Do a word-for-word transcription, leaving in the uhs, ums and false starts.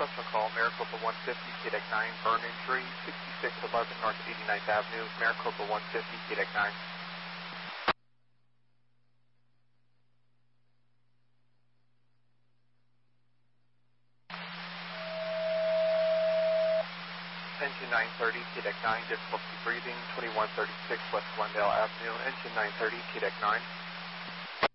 Special call, Maricopa one fifty, K D E C nine, burn injury, sixty-six eleven North eighty-ninth Avenue, Maricopa one fifty, K D E C nine. Engine nine thirty, K D E C nine, difficulty breathing, twenty-one thirty-six West Glendale Avenue, engine nine thirty, K D E C nine.